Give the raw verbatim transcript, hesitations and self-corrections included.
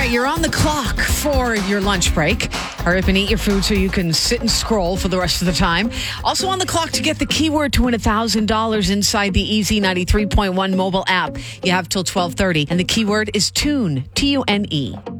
right, you're on the clock for your lunch break. Hurry up and eat your food so you can sit and scroll for the rest of the time. Also on the clock to get the keyword to win one thousand dollars inside the Easy ninety-three point one mobile app. You have till twelve thirty, and the keyword is tune, T U N E.